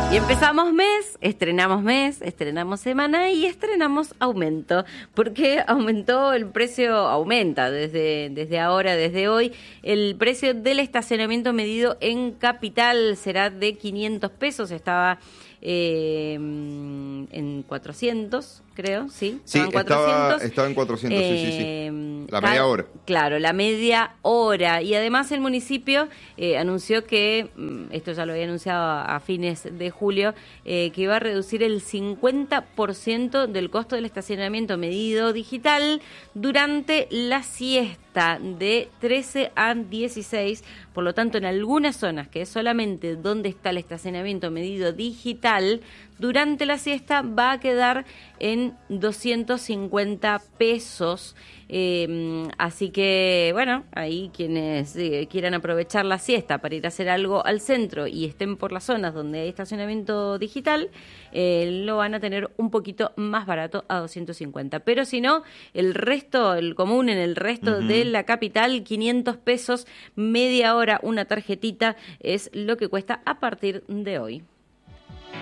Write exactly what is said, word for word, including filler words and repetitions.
Y empezamos mes, estrenamos mes, estrenamos semana y estrenamos aumento, porque aumentó el precio, aumenta desde, desde ahora, desde hoy, el precio del estacionamiento medido en Capital será de quinientos pesos, estaba eh, en cuatrocientos, creo, ¿sí? Sí, en cuatrocientos. estaba, estaba en cuatrocientos, eh, sí, sí, sí. La media hora. Claro, la media hora. Y además el municipio eh, anunció que, esto ya lo había anunciado a fines de julio, eh, que iba a reducir el cincuenta por ciento del costo del estacionamiento medido digital durante la siesta de trece a dieciséis. Por lo tanto, en algunas zonas, que es solamente donde está el estacionamiento medido digital, durante la siesta va a quedar en doscientos cincuenta pesos. Eh, así que, bueno, ahí quienes eh, quieran aprovechar la siesta para ir a hacer algo al centro y estén por las zonas donde hay estacionamiento digital, eh, lo van a tener un poquito más barato a doscientos cincuenta. Pero si no, el resto, el común en el resto uh-huh. de la capital, quinientos pesos, media hora, una tarjetita, es lo que cuesta a partir de hoy.